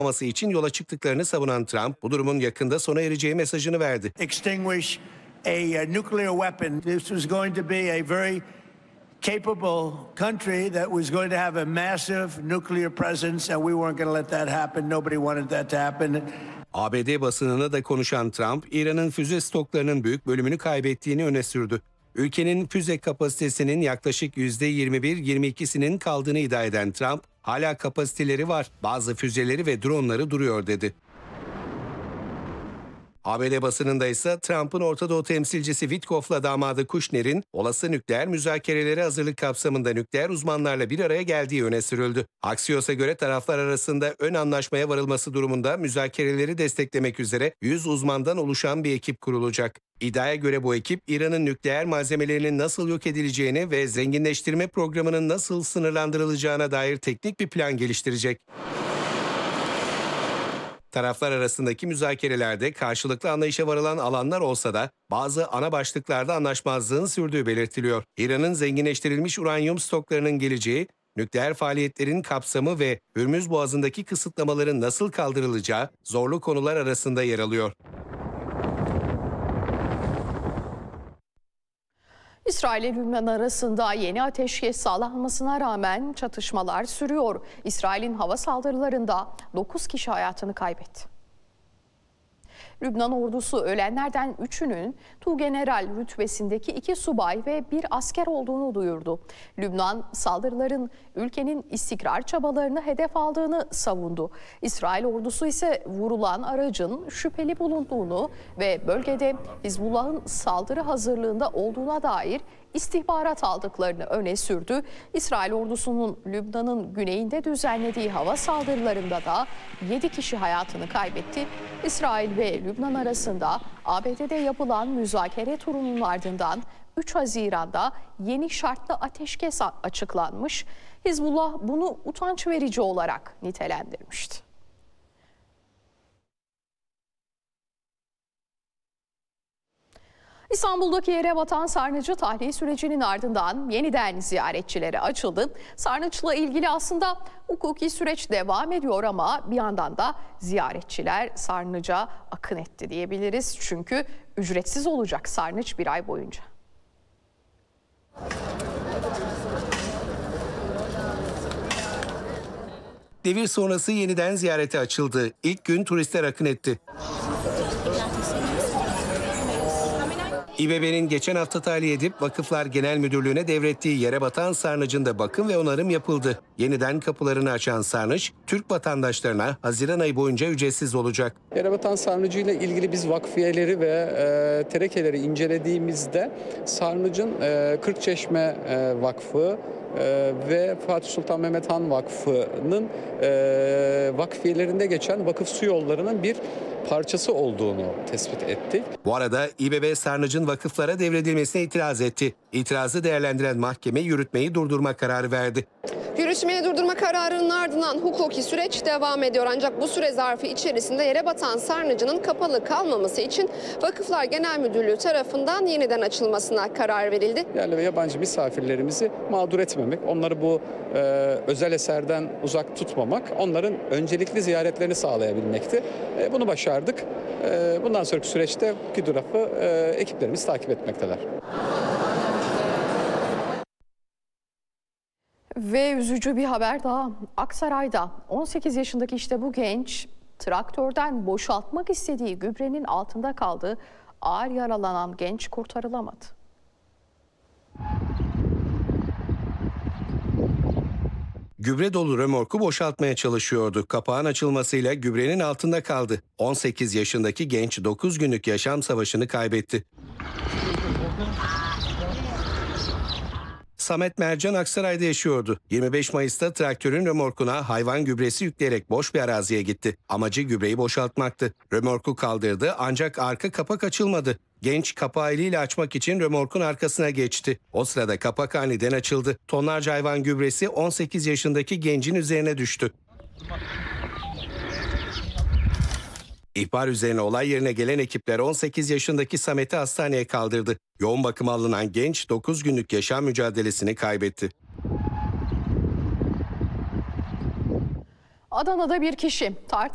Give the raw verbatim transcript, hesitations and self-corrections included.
olması için yola çıktıklarını savunan Trump, bu durumun yakında sona ereceği mesajını verdi. Extinguish a uh, nuclear weapon. This was going to be a very capable country that was going to have a massive nuclear presence, and we weren't going to let that happen. Nobody wanted that to happen. A B D basınına da konuşan Trump, İran'ın füze stoklarının büyük bölümünü kaybettiğini öne sürdü. Ülkenin füze kapasitesinin yaklaşık yüzde yirmi bir yirmi ikisinin kaldığını iddia eden Trump, hala kapasiteleri var, bazı füzeleri ve dronları duruyor dedi. A B D basınında ise Trump'ın Orta Doğu temsilcisi Witkoff'la damadı Kushner'in olası nükleer müzakerelere hazırlık kapsamında nükleer uzmanlarla bir araya geldiği öne sürüldü. Axios'a göre taraflar arasında ön anlaşmaya varılması durumunda müzakereleri desteklemek üzere yüz uzmandan oluşan bir ekip kurulacak. İddiaya göre bu ekip İran'ın nükleer malzemelerinin nasıl yok edileceğini ve zenginleştirme programının nasıl sınırlandırılacağına dair teknik bir plan geliştirecek. Taraflar arasındaki müzakerelerde karşılıklı anlayışa varılan alanlar olsa da bazı ana başlıklarda anlaşmazlığın sürdüğü belirtiliyor. İran'ın zenginleştirilmiş uranyum stoklarının geleceği, nükleer faaliyetlerin kapsamı ve Hürmüz Boğazı'ndaki kısıtlamaların nasıl kaldırılacağı zorlu konular arasında yer alıyor. İsrail ile Lübnan arasında yeni ateşkes sağlanmasına rağmen çatışmalar sürüyor. İsrail'in hava saldırılarında dokuz kişi hayatını kaybetti. Lübnan ordusu ölenlerden üçünün Tuğgeneral rütbesindeki iki subay ve bir asker olduğunu duyurdu. Lübnan saldırıların ülkenin istikrar çabalarını hedef aldığını savundu. İsrail ordusu ise vurulan aracın şüpheli bulunduğunu ve bölgede Hizbullah'ın saldırı hazırlığında olduğuna dair istihbarat aldıklarını öne sürdü. İsrail ordusunun Lübnan'ın güneyinde düzenlediği hava saldırılarında da yedi kişi hayatını kaybetti. İsrail ve Lübnan arasında A B D'de yapılan müzakere turunun ardından üç Haziran'da yeni şartlı ateşkes açıklanmış. Hizbullah bunu utanç verici olarak nitelendirmişti. İstanbul'daki yere batan Sarnıcı tahliye sürecinin ardından yeniden ziyaretçilere açıldı. Sarnıç'la ilgili aslında hukuki süreç devam ediyor ama bir yandan da ziyaretçiler Sarnıç'a akın etti diyebiliriz. Çünkü ücretsiz olacak Sarnıç bir ay boyunca. Devir sonrası yeniden ziyarete açıldı. İlk gün turistler akın etti. İ B B'nin geçen hafta tahliye edip Vakıflar Genel Müdürlüğü'ne devrettiği yere batan sarnıcında bakım ve onarım yapıldı. Yeniden kapılarını açan sarnıç, Türk vatandaşlarına Haziran ayı boyunca ücretsiz olacak. Yere batan sarnıcı ile ilgili biz vakfiyeleri ve e, terekeleri incelediğimizde sarnıcın e, Kırkçeşme e, Vakfı e, ve Fatih Sultan Mehmet Han Vakfı'nın e, vakfiyelerinde geçen vakıf su yollarının bir parçası olduğunu tespit ettik. Bu arada İ B B sarnıcın vakıflara devredilmesine itiraz etti. İtirazı değerlendiren mahkeme yürütmeyi durdurma kararı verdi. Yürütmeyi durdurma kararının ardından hukuki süreç devam ediyor. Ancak bu süre zarfı içerisinde yere batan sarnıcının kapalı kalmaması için Vakıflar Genel Müdürlüğü tarafından yeniden açılmasına karar verildi. Yerli ve yabancı misafirlerimizi mağdur etmemek, onları bu e, özel eserden uzak tutmamak, onların öncelikli ziyaretlerini sağlayabilmekti. E, bunu başardık. E, bundan sonraki süreçte hukuki tarafı e, ekiplerimiz takip etmekteler. Ve üzücü bir haber daha. Aksaray'da on sekiz yaşındaki işte bu genç traktörden boşaltmak istediği gübrenin altında kaldı. Ağır yaralanan genç kurtarılamadı. Gübre dolu römorku boşaltmaya çalışıyordu. Kapağın açılmasıyla gübrenin altında kaldı. on sekiz yaşındaki genç dokuz günlük yaşam savaşını kaybetti. Samet Mercan Aksaray'da yaşıyordu. yirmi beş Mayıs'ta traktörün römorkuna hayvan gübresi yükleyerek boş bir araziye gitti. Amacı gübreyi boşaltmaktı. Römorku kaldırdı ancak arka kapak açılmadı. Genç kapağı eliyle açmak için römorkun arkasına geçti. O sırada kapak aniden açıldı. Tonlarca hayvan gübresi on sekiz yaşındaki gencin üzerine düştü. İhbar üzerine olay yerine gelen ekipler on sekiz yaşındaki Samet'i hastaneye kaldırdı. Yoğun bakıma alınan genç dokuz günlük yaşam mücadelesini kaybetti. Adana'da bir kişi